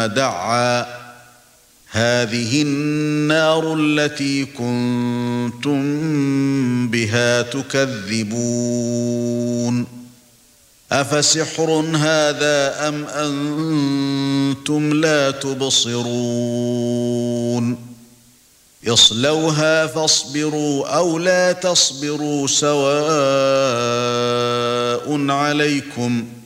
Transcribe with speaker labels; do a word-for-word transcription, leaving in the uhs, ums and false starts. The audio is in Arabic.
Speaker 1: دعا هذه النار التي كنتم بها تكذبون أفسحر هذا أم أنتم لا تبصرون اصلوها فاصبروا أو لا تصبروا سواء عليكم